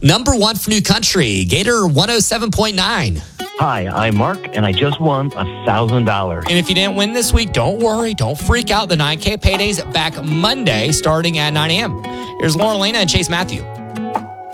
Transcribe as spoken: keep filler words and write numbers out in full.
Number one for New Country, Gator one oh seven point nine. Hi, I'm Mark, and I just won one thousand dollars. And if you didn't win this week, don't worry. Don't freak out. The nine K payday's back Monday starting at nine a.m. Here's Lauren Elena and Chase Matthew.